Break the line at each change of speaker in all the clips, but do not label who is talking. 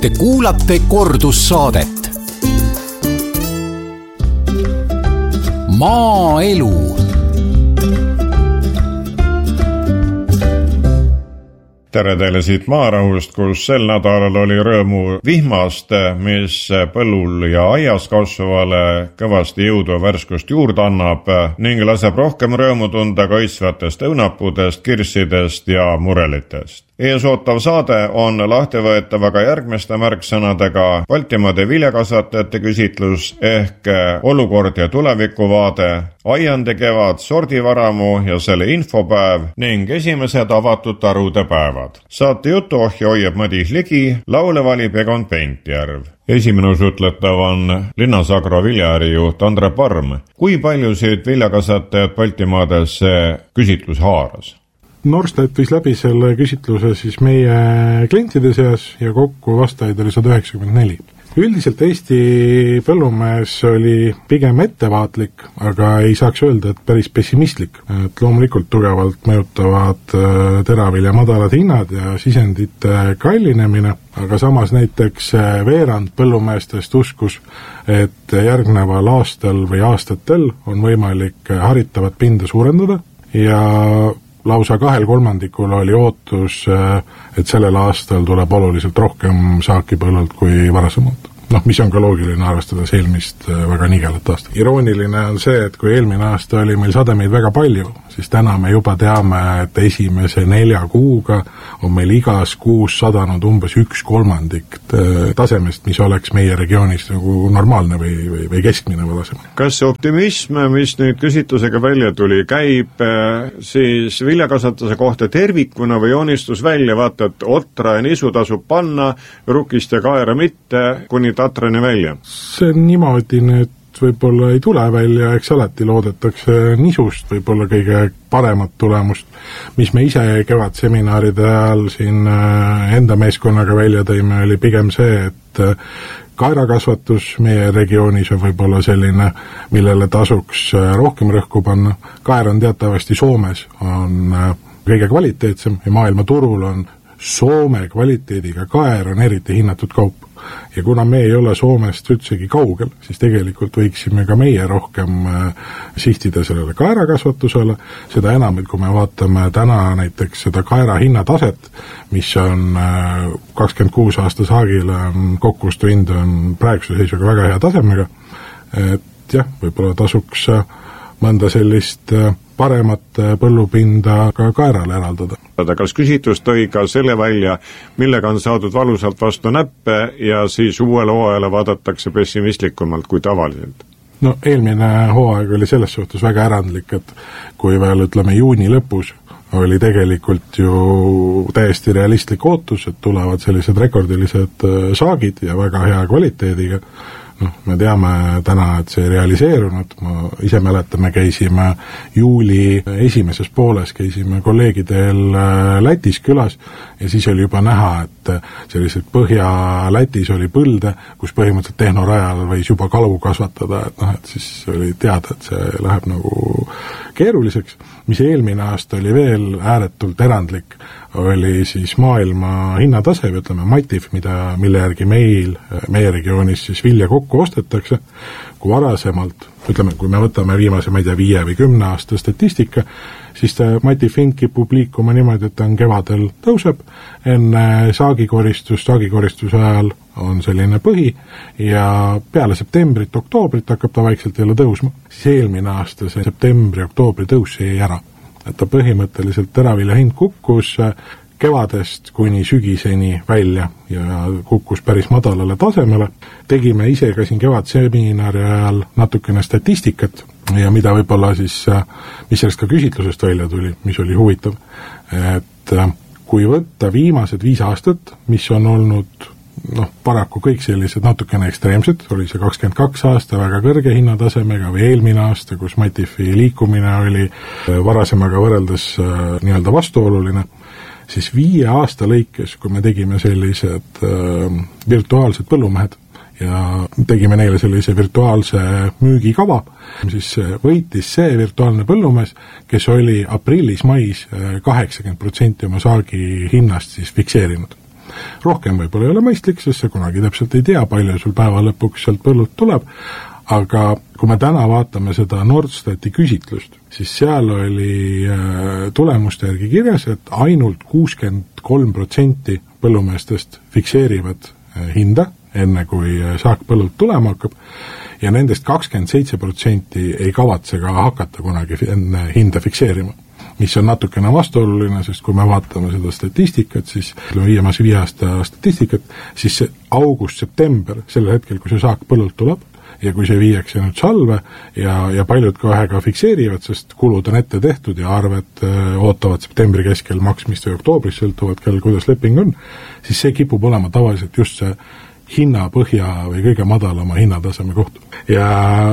Te kuulate kordussaadet. Maaelu.
Tere teile siit Maarahust, kus sel nädalal oli rõõmu vihmast, mis põllul ja aias kasvavale kõvasti jõudu värskust juurde annab ning laseb rohkem rõõmu tunda kaitsvatest õunapuudest, kirssidest ja murelitest. Ees ootav saade on lahtivõetav aga järgmiste märksõnadega Baltimaade viljakasvatajate küsitlus ehk olukord ja tulevikuvaade, aiande kevad, sordivaramu ja selle infopäev ning esimesed avatud tarude päevad. Saate jutuohja hoiab Madis Ligi, laule valib Egon Pentjärv. Esimene usutletav on Linnasagro viljaärijuht Andre Parm. Kui paljusid viljakasvatajad Baltimaades see küsitlus haaras?
Norstat viis läbi selle küsitluse siis meie klientide seas ja kokku vastajaid oli 194. Üldiselt Eesti põllumees oli pigem ettevaatlik, aga ei saaks öelda, et päris pessimistlik. Et loomulikult tugevalt mõjutavad teravilja madalad hinnad ja sisendite kallinemine, aga samas näiteks veerand põllumeestest uskus, et järgneval aastal või aastatel on võimalik haritavat pinda suurendada ja lausa 2/3 oli ootus, et sellel aastal tuleb oluliselt rohkem saaki põllult kui varasemalt. Mis on ka loogiline arvestades eelmist väga nigelat aastat. Irooniline on see, et kui eelmine aasta oli meil sademeid väga palju, siis täna me juba teame, et esimese 4 kuuga on meil igas kuus sadanud umbes 1/3 tasemest, mis oleks meie regioonis nagu normaalne või keskmine tasemel.
Kas see optimism, mis nüüd küsitlusega välja tuli, käib siis viljakasvatuse kohta tervikuna või joonistus välja, vaata, et otra ja nisu tasub panna, rukist ja kaera mitte, kuni tatrani välja?
See niimoodi nüüd võib-olla ei tule välja, eks alati loodetakse nisust võib-olla kõige paremat tulemust, mis me ise kevadseminaride ajal siin enda meeskonnaga välja tõime, oli pigem see, et kaerakasvatus meie regioonis on võib-olla selline, millele tasuks rohkem rõhku panna. Kaer on teatavasti Soomes on kõige kvaliteetsem ja maailma turul on Soome kvaliteediga kaer on eriti hinnatud kaup. Ja kuna me ei ole Soomest üldsegi kaugel, siis tegelikult võiksime ka meie rohkem sihtida sellele kaerakasvatusele, seda enam, et kui me vaatame täna näiteks seda kaera hinnataset, mis on 26 aasta saagile kokkuostu hind on praeguse seisuga väga hea tasemega, et jah, võib-olla tasuks mõnda sellist paremat põllupinda ka kaerale eraldada.
Kas küsitlus tõi ka selle välja, millega on saadud valusalt vastu näppe ja siis uuele hooajale vaadatakse pessimistlikumalt kui tavaliselt?
Eelmine hooaeg oli selles suhtes väga erandlik, et kui veel ütleme juuni lõpus oli tegelikult ju täiesti realistlik ootus, et tulevad sellised rekordilised saagid ja väga hea kvaliteediga. Me teame täna, et see realiseerunud, ma ise mäletan, me käisime juuli esimeses pooles, käisime kolleegidel Lätis külas ja siis oli juba näha, et sellised Põhja-Lätis oli põlde, kus põhimõtteliselt tehnorajal võis juba kalu kasvatada, et siis oli teada, et see läheb nagu keeruliseks. Mis eelmine aasta oli veel ääretult erandlik, oli siis maailma hinnatase, ütleme Matif, mille järgi meie regioonis siis vilja kokku ostetakse, kui varasemalt, ütleme, kui me võtame viimase, 5 või 10 aasta statistika, siis Matif hind kipub liikuma niimoodi, et on kevadel tõuseb, enne saagikoristuse ajal on selline põhi ja peale septembrit, oktoobrit hakkab ta vaikselt jälle tõusma. Siis eelmine aasta see septembri-oktoobri tõus jäi ära. Et ta põhimõtteliselt teravilja hind kukkus kevadest kuni sügiseni välja ja kukkus päris madalale tasemele. Tegime ise ka siin kevadseminari ajal natukene statistikat ja mida võib-olla siis, mis sellest ka küsitlusest välja tuli, mis oli huvitav, et kui võtta viimased 5 aastat, mis on olnud paraku kõik sellised natukene ekstreemsed, oli see 22 aasta väga kõrge hinnatasemega või eelmine aasta, kus Matifi liikumine oli varasemaga võrreldes nii-öelda vastuoluline, siis 5 aasta lõikes, kui me tegime sellised virtuaalsed põllumehed ja tegime neile sellise virtuaalse müügikava, siis võitis see virtuaalne põllumees, kes oli aprillis-mais 80% oma saagi hinnast siis fikseerinud. rohkem võib-olla ei ole mõistlik, sest sa kunagi täpselt ei tea, palju sul päeva lõpuks sealt põllult tuleb, aga kui me täna vaatame seda Nordstati küsitlust, siis seal oli tulemuste järgi kirjas, et ainult 63% põllumeestest fikseerivad hinda, enne kui saak põllult tulema hakkab, ja nendest 27% ei kavatse ka hakata kunagi enne hinda fikseerima, mis on natukene vastuoluline, sest kui me vaatame seda statistikat, siis viimase 5 aasta statistikat, siis see august-september, sellel hetkel, kui see saak põllult tuleb, ja kui see viiakse nüüd salve ja paljud kohe ka fikseerivad, sest kulud on ette tehtud ja arved ootavad septembri keskel maksmist või oktoobris, sõltuvad kell, kuidas leping on, siis see kipub olema tavaliselt just see hinnapõhja või kõige madalama hinnataseme kohta. Ja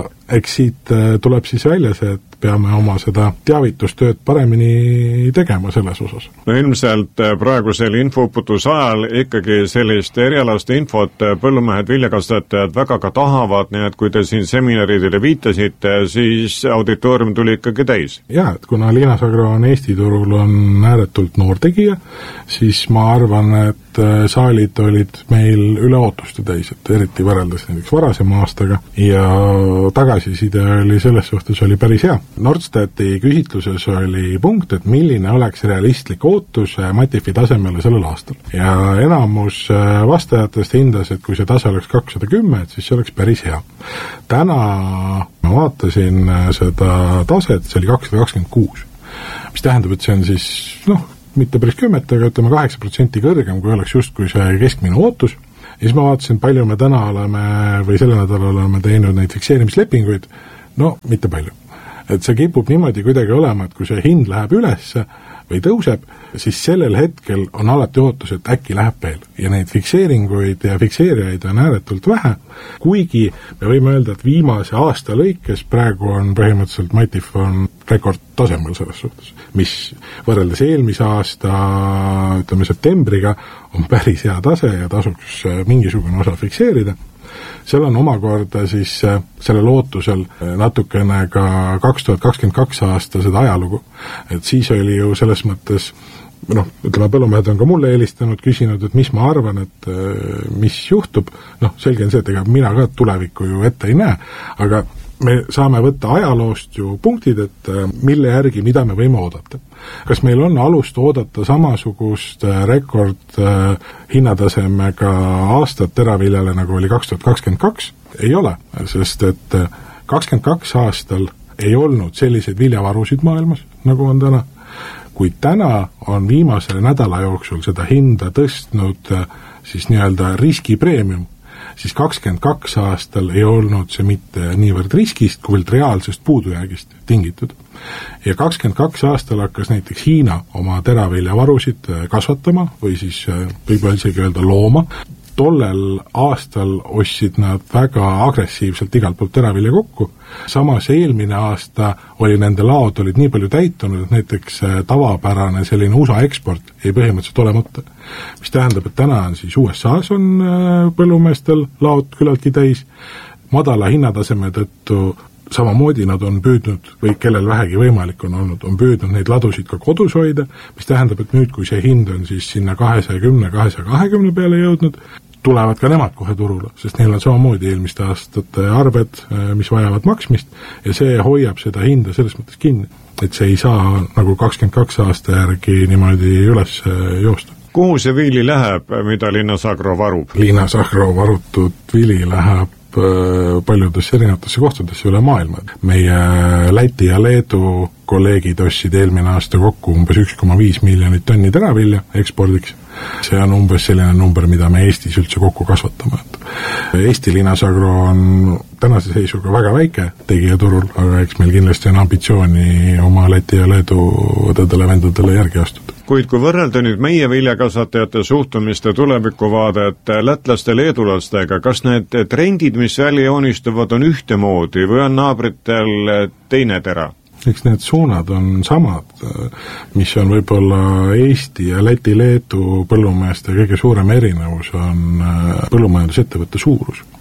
eks siit tuleb siis välja see, et peame oma seda teavitustööd paremini tegema selles osas.
No ilmselt praegusel infoputuse ajal ikkagi sellist erialast infot põllumehed, viljakasvatajad väga ka tahavad, nii et kui te siin seminaridele viitasite, siis auditoorium tuli ikkagi täis.
Jaa, et kuna Linas Agro on Eesti turul on ääretult noor tegija, siis ma arvan, et saalid olid meil üle ootuste täis, et eriti võrreldes näiteks varasema aastaga ja tagasiside oli selles suhtes oli päris hea. Nordstati küsitluses oli punkt, et milline oleks realistlik ootus Matifi tasemele sellel aastal. Ja enamus vastajatest hindas, et kui see tase oleks 210, et siis see oleks päris hea. Täna ma vaatasin seda taset, see oli 226, mis tähendab, et see on siis, mitte päris 10, aga ütleme 8% kõrgem, kui oleks justkui see keskmine ootus. Ja siis ma vaatasin, palju me täna oleme või selle nädala oleme teinud neid fikseerimislepinguid, mitte palju. Et see kipub niimoodi kuidagi olema, et kui see hind läheb üles või tõuseb, siis sellel hetkel on alati ootus, et äkki läheb veel. Ja neid fikseeringuid ja fikseerijaid on ääretult vähe, kuigi me võime öelda, et viimase aasta lõikes praegu on põhimõtteliselt Matif on rekordtasemel selles suhtes, mis võrreldes eelmise aasta, ütleme septembriga, on päris hea tase ja tasuks mingisugune osa fikseerida. Seal on omakorda siis selle lootusel natukene ka 2022 aasta seda ajalugu, et siis oli ju selles mõttes, ütleme, põllumehed on ka mulle helistanud, küsinud, et mis ma arvan, et mis juhtub, selge on see, et ega mina ka tulevikku ju ette ei näe, aga me saame võtta ajaloost ju punktid, et mille järgi, mida me võime oodata. Kas meil on alust oodata samasugust rekord hinnatasemega aastat teraviljale, nagu oli 2022? Ei ole, sest et 22 aastal ei olnud selliseid viljavarusid maailmas, nagu on täna. Kui täna on viimase nädala jooksul seda hinda tõstnud siis nii-öelda riskipreemium, siis 22 aastal ei olnud see mitte niivõrd riskist, kuivõrd reaalsest puudujäägist tingitud. Ja 22 aastal hakkas näiteks Hiina oma teraviljavarusid kasvatama või siis võib isegi öelda looma. Tollel aastal ostsid nad väga agressiivselt igalt poolt teravilja kokku. Samas eelmine aasta oli nende laod olid nii palju täitunud, et näiteks tavapärane selline USA eksport ei põhimõtteliselt olemata. Mis tähendab, et täna on siis USAs on põllumeestel laod küllaltki täis, madala hinnataseme tõttu samamoodi nad on püüdnud, või kellel vähegi võimalik on olnud, on püüdnud neid ladusid ka kodus hoida, mis tähendab, et nüüd, kui see hind on siis sinna 210-220 peale jõudnud, tulevad ka nemad kohe turule, sest neil on samamoodi eelmiste aastate arved, mis vajavad maksmist, ja see hoiab seda hinda selles mõttes kinni, et see ei saa nagu 22 aasta järgi niimoodi üles joosta.
Kuhu see vili läheb, mida Linas Agro varub?
Linas Agro varutud vili läheb paljudesse erinevatesse kohtadesse üle maailma. Meie Läti ja Leedu kolleegid ostsid eelmine aasta kokku umbes 1,5 miljonit tonni teravilja ekspordiks. See on umbes selline number, mida me Eestis üldse kokku kasvatame. Eesti Linas Agro on tänase seisuga väga väike tegijaturul, aga eks meil kindlasti on ambitsiooni oma Läti ja Leedu õdedele-vendadele järgi astuda.
Kuid kui võrrelda nüüd meie viljakasvatajate suhtumiste tulevikuvaadet lätlaste leedulastega, kas need trendid, mis välja joonistuvad, on ühtemoodi või on naabritel teine tera?
Eks need suunad on samad, mis on võib-olla Eesti ja Läti-Leedu põllumeeste kõige suurem erinevus on põllumajandusettevõtte suurus.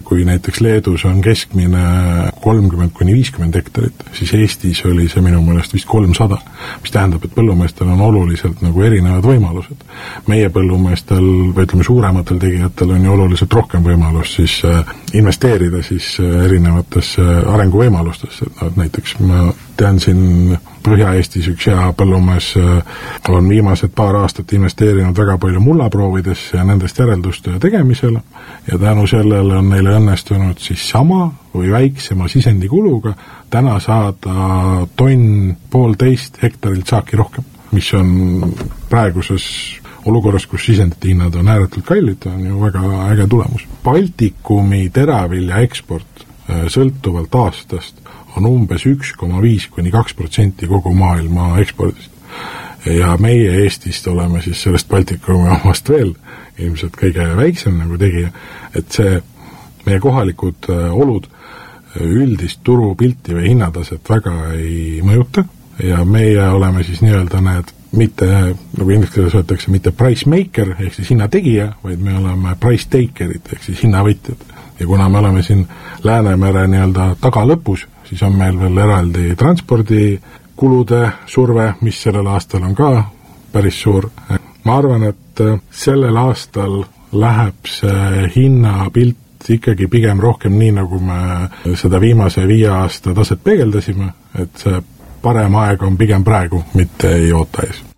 kui näiteks Leedus on keskmine 30–50 hektarit, siis Eestis oli see minu meelest vist 300, mis tähendab, et põllumeestel on oluliselt nagu erinevad võimalused. Meie põllumeestel, või ütleme suurematel tegijatel on ju oluliselt rohkem võimalus siis investeerida siis erinevatesse arenguvõimalustesse. Näiteks ma tean siin Põhja-Eestis üks hea põllumees on viimased paar aastat investeerinud väga palju mullaproovidesse ja nendest järeldustöö tegemisele ja tänu sellele on neile õnnestunud siis sama või väiksema sisendikuluga täna saada 1,5 hektarilt saaki rohkem, mis on praeguses olukorras, kus sisendite hinnad on ääretult kallid, on ju väga äge tulemus. Baltikumi teravilja eksport sõltuvalt aastast on umbes 1,5–2% kogu maailma ekspordist. Ja meie Eestist oleme siis sellest Baltikumi omast veel ilmselt kõige väiksem nagu tegija, et see meie kohalikud olud üldist turupilti või hinnataset väga ei mõjuta ja meie oleme siis nii-öelda mitte, nagu inglise keeles öeldakse, mitte price maker ehk siis hinnategija, vaid me oleme price takerid ehk siis hinnavõtjad. Ja kuna me oleme siin Läänemere nii-öelda tagalõpus, siis on meil veel eraldi transpordikulude surve, mis sellel aastal on ka päris suur. Ma arvan, et sellel aastal läheb see hinnapilt ikkagi pigem rohkem nii, nagu me seda viimase 5 aasta taset peegeldasime, et see parem aeg on pigem praegu, mitte ei oota ees.